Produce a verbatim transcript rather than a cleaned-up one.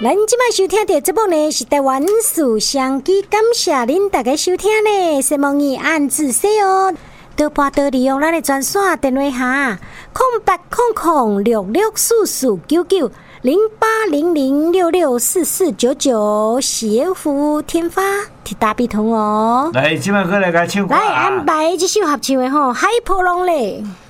咱即摆收听到节目呢是台湾事相机，感谢恁大家收听呢，希望你按自说哦。多拨多利用咱的专线电话哈，空八空空六六四四九九零八零零六六四四九九，谢福天发铁大笔筒哦。 来，即摆过来甲唱歌来安排这首合唱的吼，海波浪嘞。